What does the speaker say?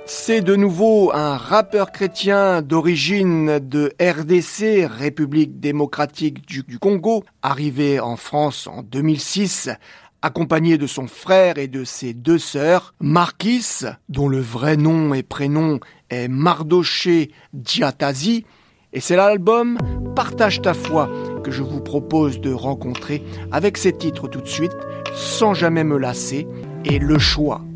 C'est de nouveau un rappeur chrétien d'origine de RDC, République démocratique du Congo, arrivé en France en 2006, accompagné de son frère et de ses deux sœurs, Marquis, dont le vrai nom et prénom est Mardoché Diatazi, et c'est l'album Partage ta foi que je vous propose de rencontrer avec ses titres tout de suite, Sans jamais me lasser et Le choix.